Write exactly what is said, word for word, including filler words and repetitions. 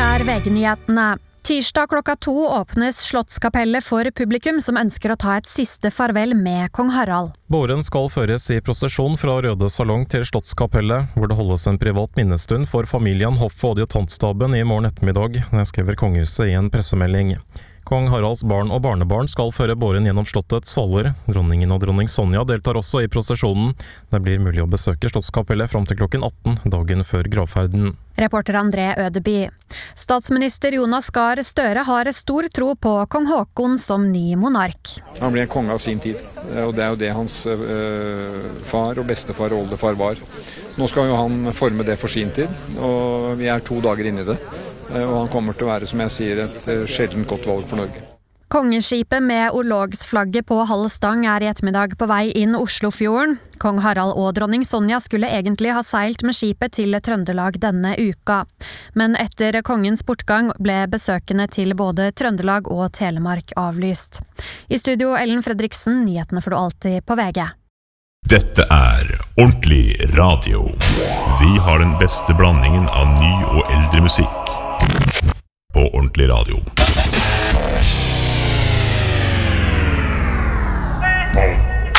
er V G-nyhetene. Tirsdag klokka to åpnes Slottskapellet for publikum som ønsker å ta et siste farvel med kong Harald. Båren skal føres i prosesjon fra Røde Salong til Slottskapellet, hvor det holdes en privat minnestund for familien, hoff- og adjutantstaben i morgen ettermiddag, skriver kongehuset i en pressemelding. Kong Haralds barn og barnebarn skal føre båren gjennom slottets saler. Dronningen og dronning Sonja deltar også i prosesjonen. Det blir mulig å besøke Slottskapellet fram til klokken atten, dagen før gravferden. Reporter André Ødeby. Statsminister Jonas Gahr Støre har stor tro på kong Haakon som ny monark. Han ble en konge av sin tid, og det er jo det hans øh, far og bestefar og oldefar var. Nå skal jo han forme det for sin tid, og vi er to dager inne i det. Og han kommer til å være, som jeg sier, et sjeldent godt valg for Norge. Kongeskipet med orlogsflagget på halv stang er i ettermiddag på vei inn Oslofjorden. Kong Harald og dronning Sonja skulle egentlig ha seilt med skipet til Trøndelag denne uka. Men etter kongens bortgang ble besøkene til både Trøndelag og Telemark avlyst. I studio Ellen Fredriksen, nyhetene får du alltid på V G. Dette er ordentlig radio. Vi har den beste blandingen av ny og eldre musikk på ordentlig radio.